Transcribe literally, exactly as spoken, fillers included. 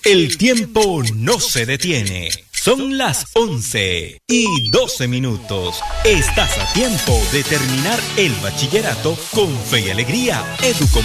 El tiempo no se detiene. Son las once y doce minutos. Estás a tiempo de terminar el bachillerato con fe y alegría. Educomunicaciones